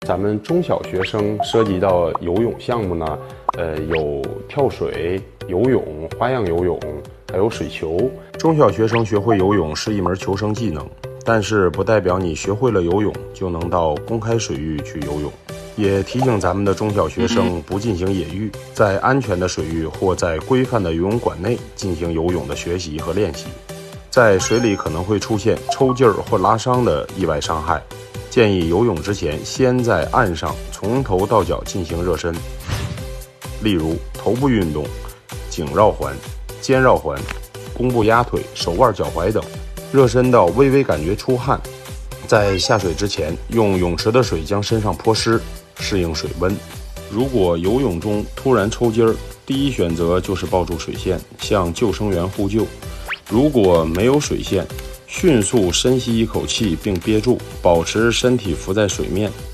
咱们中小学生涉及到游泳项目呢，有跳水、游泳、花样游泳，还有水球。 中小学生学会游泳是一门求生技能，但是不代表你学会了游泳就能到公开水域去游泳。也提醒咱们的中小学生不进行野浴，在安全的水域或在规范的游泳馆内进行游泳的学习和练习。在水里可能会出现抽筋儿或拉伤的意外伤害，建议游泳之前先在岸上从头到脚进行热身，例如头部运动、颈绕环、肩绕环、弓步压腿、手腕、脚踝等，热身到微微感觉出汗。在下水之前，用泳池的水将身上泼湿，适应水温。如果游泳中突然抽筋儿，第一选择就是抱住水线，向救生员呼救。如果没有水线，迅速深吸一口气并憋住，保持身体浮在水面，